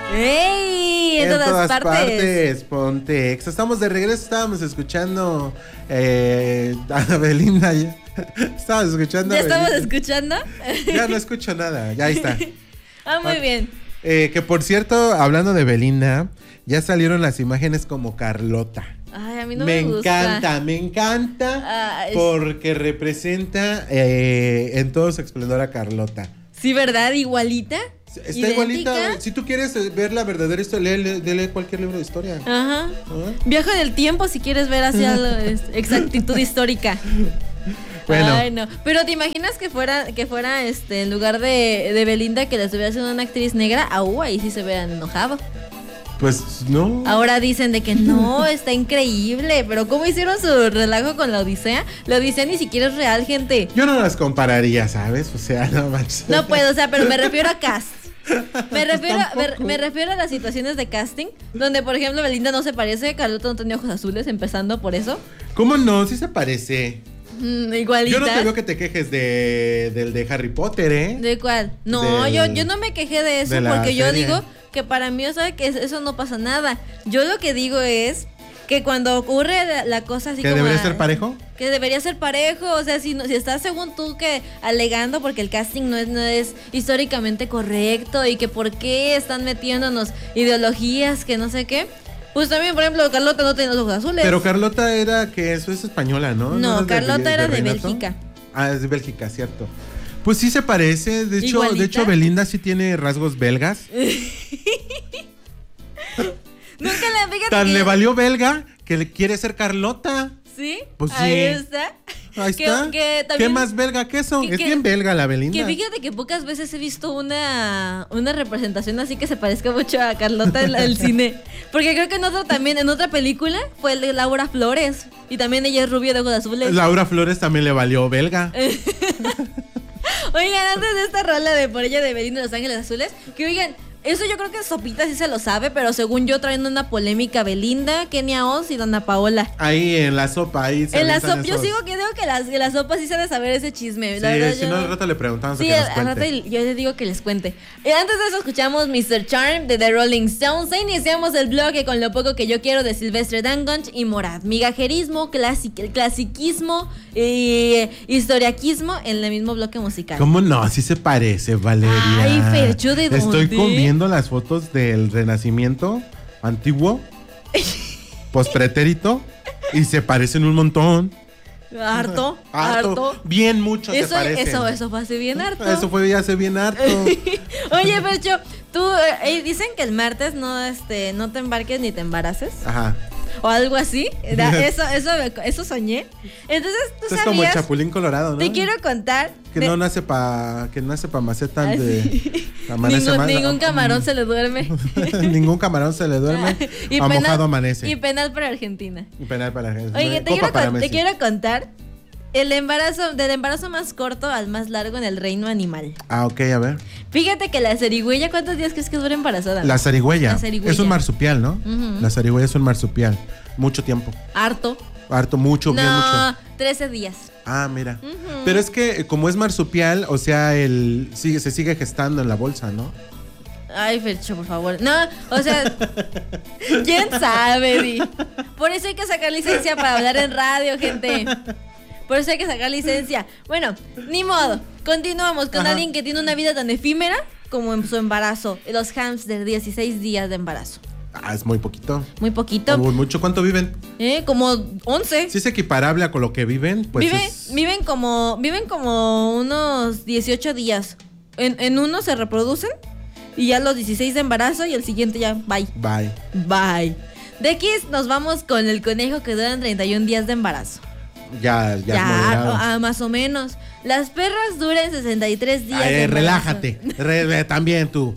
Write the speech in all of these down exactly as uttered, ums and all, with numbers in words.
¡Ey! En, en todas, todas partes. partes. Pontex. Estamos de regreso, estábamos escuchando eh, a Belinda. Estábamos escuchando. ¿Ya a estamos Belinda. escuchando? Ya no escucho nada, ya ahí está. Ah, muy bien. Eh, que por cierto, hablando de Belinda, ya salieron las imágenes como Carlota. Ay, a mí no me, me, gusta. encanta, me encanta Ah, es- porque representa eh, en todo su esplendor a Carlota. Sí, ¿verdad? Igualita. Está Idéntica. igualita. Si tú quieres ver la verdadera historia, lee, lee, lee cualquier libro de historia. Ajá. ¿Ah? Viaja en el tiempo si quieres ver hacia la es- exactitud histórica. Bueno. Ay, no. Pero ¿te imaginas que fuera, que fuera este, en lugar de, de Belinda, que la estuviera haciendo una actriz negra? Au, ahí sí se hubieran enojado. Pues no. Ahora dicen de que no, está increíble. Pero ¿cómo hicieron su relajo con la Odisea? La Odisea ni siquiera es real, gente. Yo no las compararía, ¿sabes? O sea, no manches. No puedo, o sea, pero me refiero a cast. Me refiero, me, Tampoco. me refiero a las situaciones de casting donde, por ejemplo, Belinda no se parece, Carlota no tenía ojos azules, empezando por eso. ¿Cómo no? Sí se parece. Mm, igualita. Yo no te veo que te quejes de, del de Harry Potter, ¿eh? ¿De cuál? No, Del- yo, yo no me quejé de eso de la porque yo serie. digo que para mí, o sea, que es- eso no pasa nada. Yo lo que digo es que cuando ocurre la, la cosa así ¿Que como... debería a- ser parejo? Que debería ser parejo, o sea, si, no- si estás según tú que alegando porque el casting no es, no es históricamente correcto y que por qué están metiéndonos ideologías que no sé qué, pues también, por ejemplo, Carlota no tiene los ojos azules. Pero Carlota era que eso es española, ¿no? No, es de- Carlota era de Reinato? Bélgica. Ah, es de Bélgica, cierto. Pues sí se parece, de hecho, ¿Igualita? de hecho Belinda sí tiene rasgos belgas. Nunca la fíjate Tan que le yo- valió belga que le quiere ser Carlota. ¿Sí? Pues Ahí sí. está. Ahí Que- está. que ¿Qué también- más belga que eso? que- es que- bien belga la Belinda. Que fíjate que pocas veces he visto una, una representación así que se parezca mucho a Carlota en la- el cine. Porque creo que en otro también, en otra película, fue el de Laura Flores. Y también ella es rubia de ojos azules. Laura Flores también le valió belga. Oigan, antes de esta rola de Por ella de Belinda de Los Ángeles Azules, que oigan, eso yo creo que Sopita sí se lo sabe, pero según yo traen una polémica Belinda, Kenia Oz y Dana Paola. Ahí en la sopa, ahí se En la avientan sopa, yo esos- sigo que digo que las, que la sopa sí se ha de saber ese chisme. Sí, La verdad, si yo no al rato le preguntamos Sí, a que nos al cuente. rato yo le digo que les cuente. Y antes de eso escuchamos mister Charm de The Rolling Stones e iniciamos el bloque con Lo poco que yo quiero de Silvestre Dangond y Morat. Migajerismo, clasic, clasiquismo y historiaquismo en el mismo bloque musical. ¿Cómo no? Sí se parece, Valeria. Ay, Fercho, ¿de Estoy dónde? con- viendo las fotos del Renacimiento antiguo, pospretérito, y se parecen un montón. Harto, Harto. harto. Bien mucho se Eso, parecen. eso, eso fue así bien harto. Eso fue ya hace bien harto. Oye, Fercho, tú eh, dicen que el martes no, este, no te embarques ni te embaraces. Ajá. O algo así. Da- Eso, eso, eso soñé. Entonces, tú Esto es como el sabías. Chapulín Colorado, ¿no? Te quiero contar. Que de- no nace pa que nace pa macetas Ah, de sí. amanece Ningún, mal- ningún camarón se le duerme. Ningún camarón se le duerme. Y a penal- mojado amanece. Y penal para Argentina. Y penal para Oye, te Copa quiero, para con- te Messi. quiero contar el embarazo, del embarazo más corto al más largo en el reino animal. Ah, ok, a ver. Fíjate que la zarigüeya, ¿cuántos días crees que dura embarazada? La zarigüeya. La zarigüeya. Es un marsupial, ¿no? Ujú. La zarigüeya es un marsupial. Mucho tiempo. Harto. Harto, mucho, bien No, mucho. trece días. Ah, mira. Ujú. Pero es que eh, como es marsupial, o sea, el sigue, se sigue gestando en la bolsa, ¿no? Ay, Fercho, por favor. No, o sea, ¿quién sabe, Di? Por eso hay que sacar licencia para hablar en radio, gente. Por eso hay que sacar licencia. Bueno, ni modo. Continuamos con Ajá. alguien que tiene una vida tan efímera como en su embarazo. Los hamsters, dieciséis días de embarazo. Ah, es muy poquito. Muy poquito. Muy mucho. ¿Cuánto viven? ¿Eh? Como once. Si es equiparable a con lo que viven, pues Vive- es- viven como viven como unos dieciocho días. En, en uno se reproducen y ya los dieciséis de embarazo y el siguiente ya, bye. Bye. Bye. De aquí nos vamos con el conejo que duran treinta y un días de embarazo. Ya, ya, es moderado. ah, más o menos. Las perras duran sesenta y tres días. Ay, de embarazo. relájate. Re- re- también tú.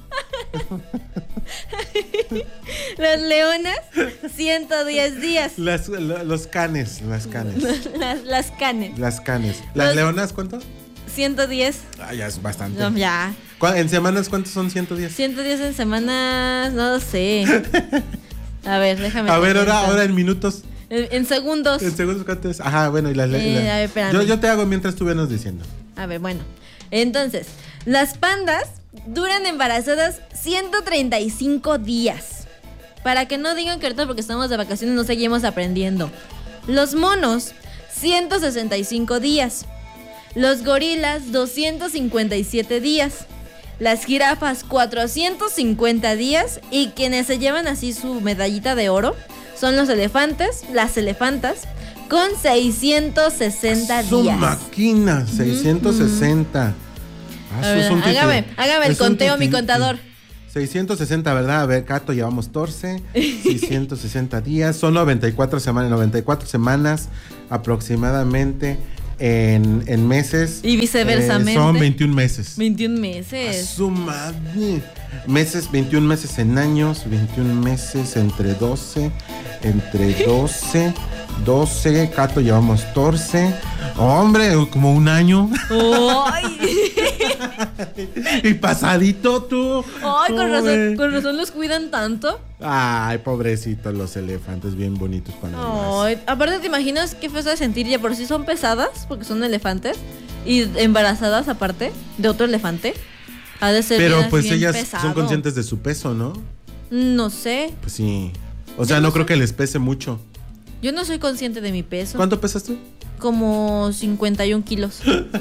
Las leonas, ciento diez días. Las, la- los canes, las canes. Las, las canes, Las canes. ¿Las Los- leonas cuánto? ciento diez. Ah, ya es bastante. No, ya. ¿Cu- ¿En semanas cuántos son ciento diez? ciento diez en semanas, no lo sé. A ver, déjame. A ver, te ahora, cuento. ahora en minutos. En, en segundos. ¿En segundos cuánto es? Ajá, bueno, y las le- Eh, la- a ver, espérame. yo, yo te hago mientras tú vienes diciendo. A ver, bueno. Entonces, las pandas duran embarazadas ciento treinta y cinco días. Para que no digan que ahorita porque estamos de vacaciones no seguimos aprendiendo. Los monos, ciento sesenta y cinco días. Los gorilas, doscientos cincuenta y siete días. Las jirafas, cuatrocientos cincuenta días. Y quienes se llevan así su medallita de oro son los elefantes, las elefantas, con seiscientos sesenta días. Su máquina, seiscientos sesenta. Ah, ver, es un hágame, hágame el conteo, mi contador. seiscientos sesenta, ¿verdad? A ver, Cato, llevamos catorce, seiscientos sesenta días, son noventa y cuatro semanas, noventa y cuatro semanas aproximadamente en, en meses. Y viceversamente. Eh, son veintiún meses. veintiún meses. A su madre. Meses, veintiún meses en años, veintiún meses entre doce, entre doce, doce, Cato, llevamos catorce. Hombre, como un año. ¡Ay! Y pasadito tú. Ay, con razón, con razón los cuidan tanto. Ay, pobrecitos los elefantes, bien bonitos cuando Ay, aparte, ¿te imaginas qué feo de sentir? Ya por sí son pesadas, porque son elefantes, y embarazadas aparte de otro elefante. Ha de ser Pero bien, pues bien ellas pesado. son conscientes de su peso, ¿no? No sé. Pues sí. O sea, no, no creo que les pese mucho. Yo no soy consciente de mi peso. ¿Cuánto pesas tú? Como cincuenta y un kilos.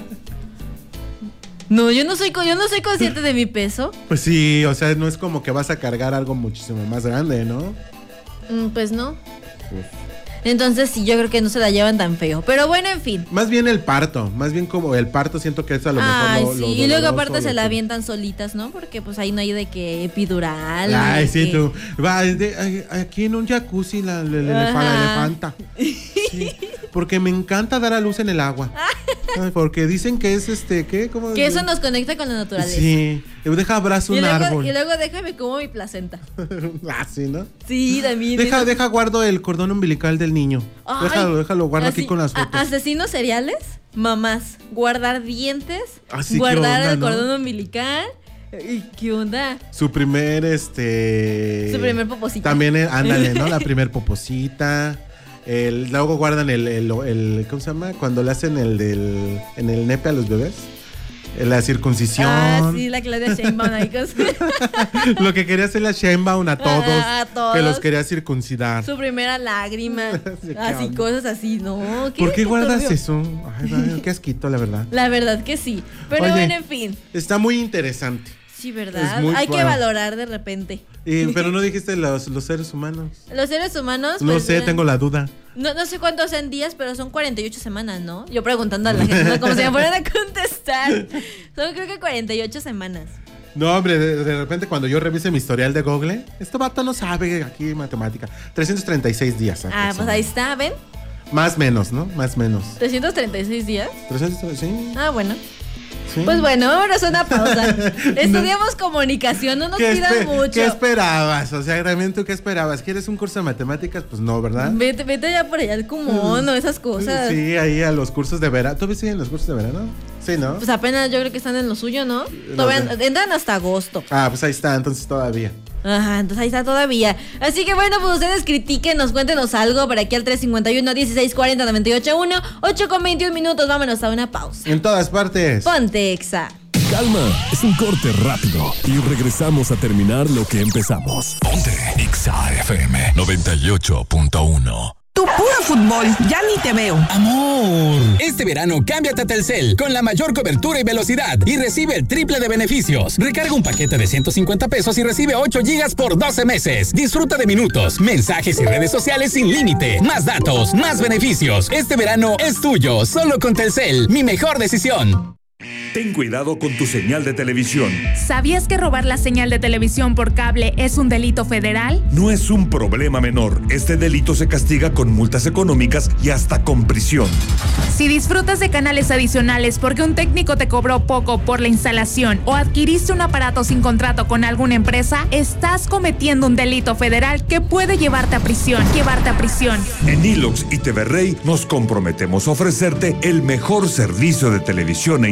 No, yo no soy yo no soy consciente de mi peso. Pues sí, o sea, no es como que vas a cargar algo muchísimo más grande, ¿no? Mm, pues no. Uf. Entonces sí, yo creo que no se la llevan tan feo. Pero bueno, en fin. Más bien el parto, más bien como el parto siento que es a lo mejor Ay, lo, sí, lo y luego doloroso, aparte se lo la que... avientan solitas, ¿no? Porque pues ahí no hay de que epidural. Ay, sí, que... tú. Va, de, aquí en un jacuzzi la, la, la, la elefanta. Sí, porque me encanta dar a luz en el agua. Ay, porque dicen que es este, ¿qué? ¿Cómo? Que eso nos conecta con la naturaleza. Sí, deja abrazo un y luego, árbol. Y luego déjame como mi placenta. Ah, sí, ¿no? Sí, también. Deja, eso... deja guardo el cordón umbilical del niño. Ay, déjalo, déjalo, guardo así, aquí con las fotos. Asesinos seriales, mamás, guardar dientes, así guardar onda, el ¿no? cordón umbilical. ¿Y qué onda? Su primer, este... Su primer poposita. También, ándale, ¿no? La primer poposita. El, luego guardan el, el, el, ¿cómo se llama? Cuando le hacen el del, en el nepe a los bebés. La circuncisión. Ah, sí, la Claudia Sheinbaum. Lo que quería hacer la Sheinbaum a todos, a, a todos. que los quería circuncidar. Su primera lágrima. Sí, así, cosas así, ¿no? ¿Por qué guardas turbio? Eso? Ay, ay, qué asquito, la verdad. La verdad que sí. Pero Oye, bueno, en fin. Está muy interesante. Sí, ¿verdad? Hay bueno. que valorar de repente. Y, pero no dijiste los, los seres humanos. Los seres humanos. No pues, sé, eran, tengo la duda. No, no sé cuántos sean días, pero son cuarenta y ocho semanas, ¿no? Yo preguntando a la gente, ¿no? Como si me fueran a contestar. Son creo que cuarenta y ocho semanas. No, hombre, de, de repente cuando yo revise mi historial de Google, este vato no sabe aquí matemática. trescientos treinta y seis días. Ah, pues ahí está, ¿ven? Más menos, ¿no? Más menos. ¿trescientos treinta y seis días? trescientos, sí. Ah, bueno. Sí. Pues bueno, vámonos a una pausa. Estudiamos no. comunicación, no nos pidan mucho. ¿Qué esperabas? O sea, realmente, ¿tú qué esperabas? ¿Quieres un curso de matemáticas? Pues no, ¿verdad? Vete, vete ya por allá al Kumon o esas cosas. Sí, ahí a los cursos de verano. ¿Tú ves en los cursos de verano? Sí, ¿no? Pues apenas yo creo que están en lo suyo, ¿no? no Todavía sé. Entran hasta agosto. Ah, pues ahí está, entonces todavía. Ajá, entonces ahí está todavía. Así que bueno, pues ustedes critíquenos, cuéntenos algo por aquí al tres cincuenta y uno, dieciséis cuarenta, noventa y ocho uno, ocho con veintiún minutos, vámonos a una pausa. En todas partes. Ponte Exa. Calma, es un corte rápido y regresamos a terminar lo que empezamos. Ponte Exa F M noventa y ocho punto uno. Tu puro fútbol, ya ni te veo. Amor, este verano cámbiate a Telcel con la mayor cobertura y velocidad y recibe el triple de beneficios. Recarga un paquete de ciento cincuenta pesos y recibe ocho gigas por doce meses. Disfruta de minutos, mensajes y redes sociales sin límite. Más datos, más beneficios. Este verano es tuyo, solo con Telcel, mi mejor decisión. Ten cuidado con tu señal de televisión. ¿Sabías que robar la señal de televisión por cable es un delito federal? No es un problema menor. Este delito se castiga con multas económicas y hasta con prisión. Si disfrutas de canales adicionales porque un técnico te cobró poco por la instalación o adquiriste un aparato sin contrato con alguna empresa, estás cometiendo un delito federal que puede llevarte a prisión. Llevarte a prisión. En Ilox y T V Rey nos comprometemos a ofrecerte el mejor servicio de televisión e internet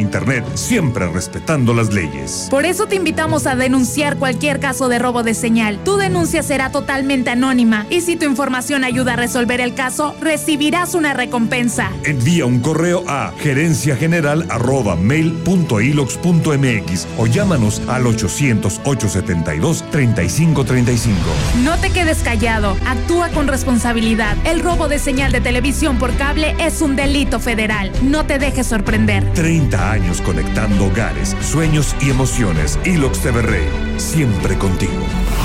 siempre respetando las leyes. Por eso te invitamos a denunciar cualquier caso de robo de señal. Tu denuncia será totalmente anónima y si tu información ayuda a resolver el caso, recibirás una recompensa. Envía un correo a gerencia general arroba mail punto ilox punto mx o llámanos al ochocientos, ochocientos setenta y dos, treinta y cinco treinta y cinco. No te quedes callado, actúa con responsabilidad. El robo de señal de televisión por cable es un delito federal. No te dejes sorprender. treinta años conectando hogares, sueños y emociones. Ilox T V Rey, siempre contigo.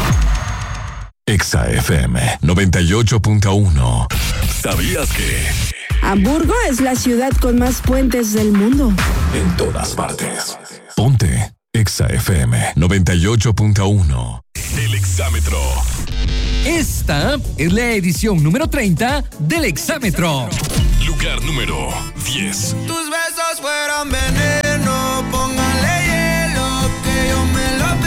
Exa F M noventa y ocho punto uno. ¿Sabías que? Hamburgo es la ciudad con más puentes del mundo. En todas partes. Ponte Exa F M noventa y ocho punto uno. El Exámetro. Esta es la edición número treinta del Exámetro. Lugar número diez. Tus besos fueron veneno, póngale hielo que yo me lo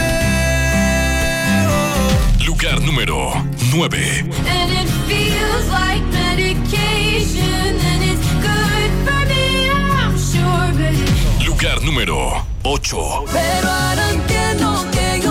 veo. Lugar número nueve. And it feels like medication and it's good for me, I'm sure, baby. Lugar número ocho. Pero ahora entiendo que yo